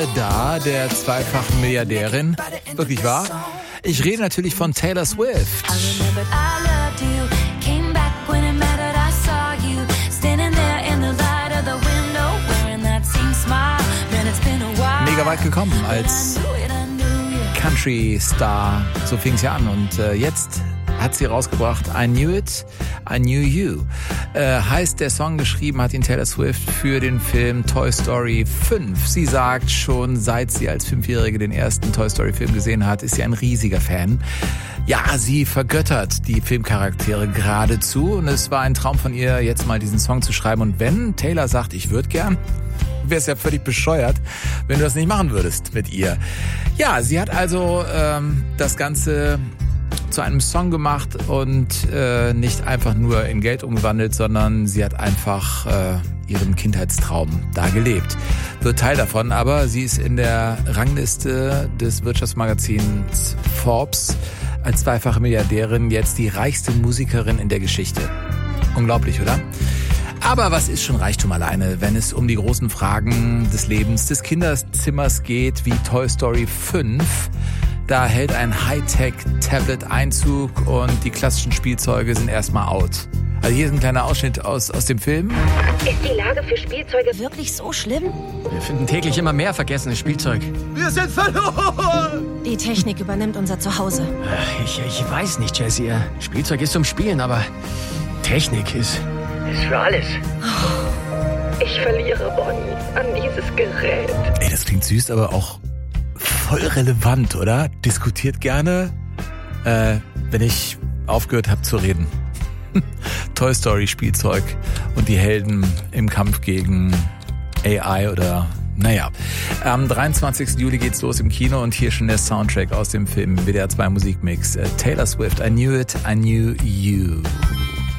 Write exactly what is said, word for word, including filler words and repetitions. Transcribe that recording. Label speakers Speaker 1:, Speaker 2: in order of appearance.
Speaker 1: Da, der zweifachen Milliardärin. Wirklich wahr? Ich rede natürlich von Taylor Swift. Mega weit gekommen als Country-Star. So fing es ja an. Und äh, jetzt hat sie rausgebracht I Knew It, I Knew You. Äh, heißt der Song, geschrieben hat ihn Taylor Swift für den Film Toy Story fünf. Sie sagt, schon seit sie als Fünfjährige den ersten Toy Story Film gesehen hat, ist sie ein riesiger Fan. Ja, sie vergöttert die Filmcharaktere geradezu und es war ein Traum von ihr, jetzt mal diesen Song zu schreiben. Und wenn Taylor sagt, ich würde gern, wäre es ja völlig bescheuert, wenn du das nicht machen würdest mit ihr. Ja, sie hat also ähm, das Ganze zu einem Song gemacht und äh, nicht einfach nur in Geld umgewandelt, sondern sie hat einfach äh, ihren Kindheitstraum da gelebt. Wird Teil davon, aber sie ist in der Rangliste des Wirtschaftsmagazins Forbes als zweifache Milliardärin jetzt die reichste Musikerin in der Geschichte. Unglaublich, oder? Aber was ist schon Reichtum alleine, wenn es um die großen Fragen des Lebens, des Kinderzimmers geht, wie Toy Story fünf? Da hält ein Hightech-Tablet Einzug und die klassischen Spielzeuge sind erstmal out. Also hier ist ein kleiner Ausschnitt aus, aus dem Film.
Speaker 2: Ist die Lage für Spielzeuge wirklich so schlimm?
Speaker 3: Wir finden täglich immer mehr vergessenes Spielzeug.
Speaker 4: Wir sind verloren!
Speaker 2: Die Technik übernimmt unser Zuhause.
Speaker 3: Ich, ich weiß nicht, Jessie. Spielzeug ist zum Spielen, aber Technik ist...
Speaker 4: Ist für alles.
Speaker 2: Ich verliere Bonnie an dieses Gerät.
Speaker 1: Ey, das klingt süß, aber auch voll relevant, oder? Diskutiert gerne, äh, wenn ich aufgehört habe zu reden. Toy Story Spielzeug und die Helden im Kampf gegen A I oder, naja. Am dreiundzwanzigsten Juli geht's los im Kino und hier schon der Soundtrack aus dem Film W D R zwei Musikmix. Taylor Swift, I Knew It, I Knew You.